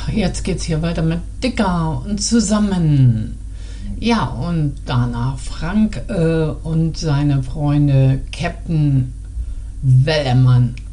jetzt geht's hier weiter mit Dicker und zusammen. Ja, und danach Frank und seine Freunde Captain Wellermann